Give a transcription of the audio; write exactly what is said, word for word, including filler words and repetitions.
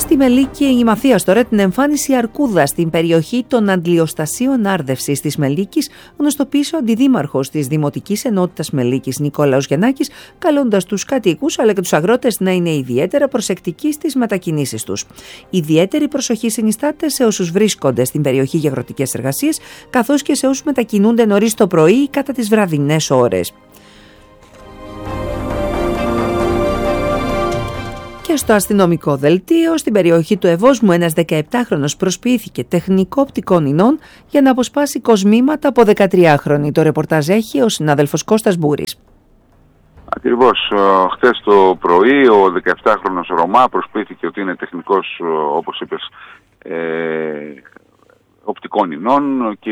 Στη Μελίκη εγημαθία τώρα την εμφάνιση αρκούδα στην περιοχή των αντλιοστασίων άρδευσης της Μελίκης, γνωστοποίησε ο αντιδήμαρχος της Δημοτικής Ενότητας Μελίκης Νικόλαος Γιαννάκης, καλώντας τους κατοίκους αλλά και τους αγρότες να είναι ιδιαίτερα προσεκτικοί στις μετακινήσεις τους. Ιδιαίτερη προσοχή συνιστάται σε όσους βρίσκονται στην περιοχή για αγροτικές εργασίες, καθώς και σε όσους μετακινούνται νωρίς το πρωί ή κατά τις βραδινές ώρες. Και στο αστυνομικό δελτίο, στην περιοχή του Ευόσμου, ένας δεκαεπτάχρονος προσποιήθηκε τεχνικό οπτικών ινών για να αποσπάσει κοσμήματα από δεκατριάχρονη. Το ρεπορτάζ έχει ο συνάδελφος Κώστας Μπούρης. Ακριβώς. Χθες το πρωί ο δεκαεπτάχρονος Ρωμά προσποιήθηκε ότι είναι τεχνικός, όπως είπες, ε, οπτικών ινών και